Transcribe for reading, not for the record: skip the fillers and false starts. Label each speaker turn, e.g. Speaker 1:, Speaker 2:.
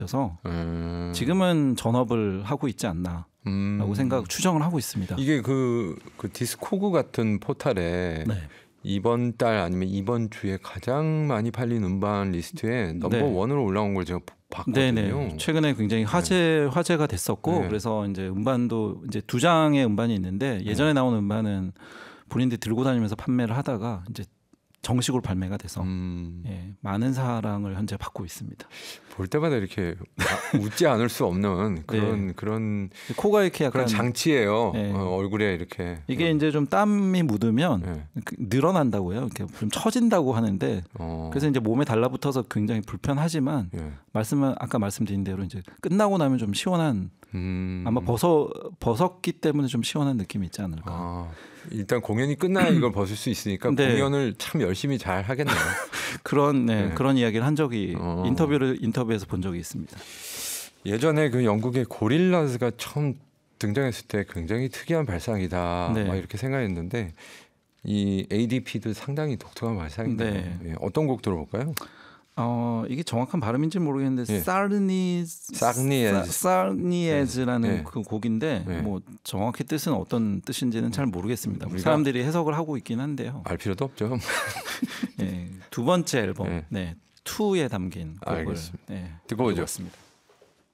Speaker 1: 서 지금은 전업을 하고 있지 않나라고 추정을 하고 있습니다.
Speaker 2: 이게 그 디스코그 같은 포탈에
Speaker 1: 네.
Speaker 2: 이번 달 아니면 이번 주에 가장 많이 팔린 음반 리스트에 넘버 원으로 올라온 걸 제가 봤거든요.
Speaker 1: 네네. 최근에 굉장히 화제가 됐었고 그래서 이제 음반도 이제 2장의 음반이 있는데 예전에 나온 음반은 본인들이 들고 다니면서 판매를 하다가 이제 정식으로 발매가 돼서 많은 사랑을 현재 받고 있습니다.
Speaker 2: 볼 때마다 이렇게 웃지 않을 수 없는 그런
Speaker 1: 코가 이렇게 약간
Speaker 2: 그런 장치예요. 얼굴에 이렇게
Speaker 1: 이게 이제 좀 땀이 묻으면 늘어난다고요. 이렇게 좀 처진다고 하는데 그래서 이제 몸에 달라붙어서 굉장히 불편하지만 아까 말씀드린 대로 이제 끝나고 나면 좀 시원한 아마 벗었기 때문에 좀 시원한 느낌이 있지 않을까.
Speaker 2: 일단 공연이 끝나야 이걸 벗을 수 있으니까 공연을 참 열심히 잘 하겠네요.
Speaker 1: 그런 이야기를 한 적이 인터뷰에서 본 적이 있습니다.
Speaker 2: 예전에 그 영국의 고릴라즈가 처음 등장했을 때 굉장히 특이한 발상이다 막 이렇게 생각했는데 이 ADP도 상당히 독특한 발상인데 어떤 곡 들어볼까요?
Speaker 1: 이게 정확한 발음인지 모르겠는데 사르니에즈라는 그 곡인데 뭐 정확히 뜻은 어떤 뜻인지는 잘 모르겠습니다. 사람들이 해석을 하고 있긴 한데요.
Speaker 2: 알 필요도 없죠.
Speaker 1: 두 번째 앨범 2에 담긴 곡을
Speaker 2: 듣고 오죠.
Speaker 1: 습니다